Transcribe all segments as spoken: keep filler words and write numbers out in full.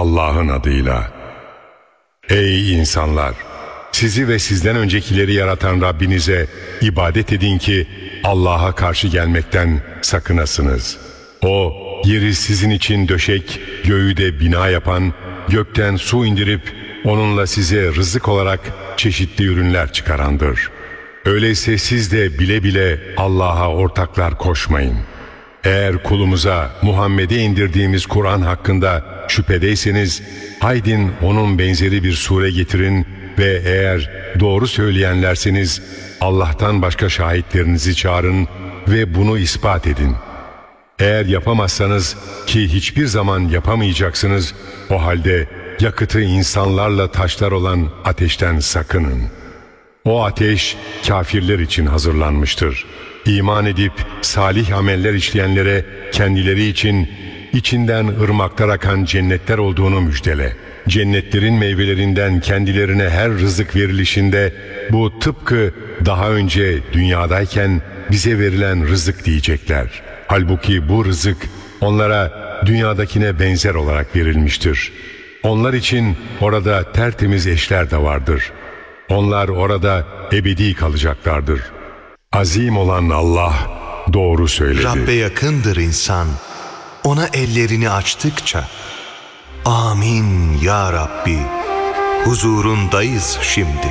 Allah'ın adıyla. Ey insanlar! Sizi ve sizden öncekileri yaratan Rabbinize ibadet edin ki Allah'a karşı gelmekten sakınasınız. O, yeri sizin için döşek, göğü de bina yapan, gökten su indirip onunla size rızık olarak çeşitli ürünler çıkarandır. Öyleyse siz de bile bile Allah'a ortaklar koşmayın. Eğer kulumuza Muhammed'e indirdiğimiz Kur'an hakkında şüphedeyseniz, haydin onun benzeri bir sure getirin ve eğer doğru söyleyenlerseniz Allah'tan başka şahitlerinizi çağırın ve bunu ispat edin. Eğer yapamazsanız, ki hiçbir zaman yapamayacaksınız, o halde yakıtı insanlarla taşlar olan ateşten sakının. O ateş kafirler için hazırlanmıştır. İman edip salih ameller işleyenlere kendileri için içinden ırmaklar akan cennetler olduğunu müjdele. Cennetlerin meyvelerinden kendilerine her rızık verilişinde bu tıpkı daha önce dünyadayken bize verilen rızık diyecekler. Halbuki bu rızık onlara dünyadakine benzer olarak verilmiştir. Onlar için orada tertemiz eşler de vardır. Onlar orada ebedi kalacaklardır. Azim olan Allah doğru söyledi. Rabbe yakındır insan, ona ellerini açtıkça. Amin ya Rabbi, huzurundayız şimdi.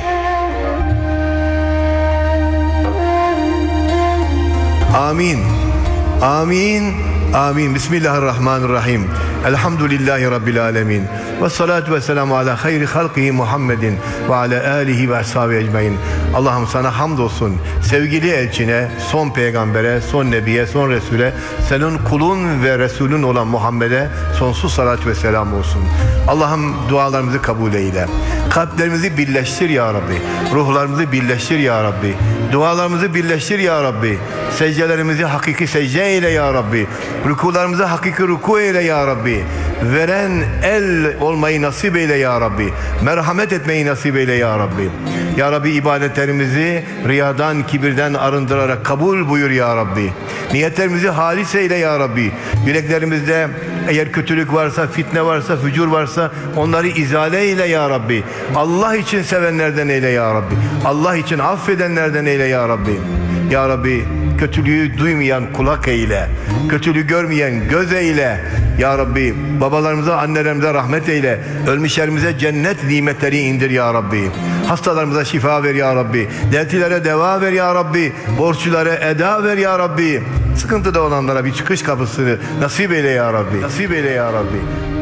Amin. Amin. Amin. Bismillahirrahmanirrahim. Elhamdülillahi Rabbil alemin. Ve salatu ve selamu ala hayri halkihi Muhammedin ve ala alihi ve ashabi ecmain. Allah'ım sana hamdolsun. Sevgili elçine, son peygambere, son nebiye, son resule, senin kulun ve resulün olan Muhammed'e sonsuz salat ve selam olsun. Allah'ım dualarımızı kabul eyle. Kalplerimizi birleştir ya Rabbi. Ruhlarımızı birleştir ya Rabbi. Dualarımızı birleştir ya Rabbi. Secdelerimizi hakiki secde eyle ya Rabbi. Rükularımızı hakiki ruku eyle ya Rabbi. Veren el olmayı nasip eyle ya Rabbi. Merhamet etmeyi nasip eyle ya Rabbi. Ya Rabbi ibadetlerimizi riyadan, kibirden arındırarak kabul buyur ya Rabbi. Niyetlerimizi halis eyle ya Rabbi. Yüreklerimizde eğer kötülük varsa, fitne varsa, fücur varsa onları izale eyle ya Rabbi. Allah için sevenlerden eyle ya Rabbi. Allah için affedenlerden eyle ya Rabbi. Ya Rabbi kötülüğü duymayan kulak eyle. Kötülüğü görmeyen göz eyle. Ya Rabbi babalarımıza, annelerimize rahmet eyle. Ölmüşlerimize cennet nimetleri indir ya Rabbi. Hastalarımıza şifa ver ya Rabbi. Dertlilere deva ver ya Rabbi. Borçlulara eda ver ya Rabbi. Sıkıntıda olanlara bir çıkış kapısını nasip eyle ya Rabbi. Nasip eyle ya Rabbi.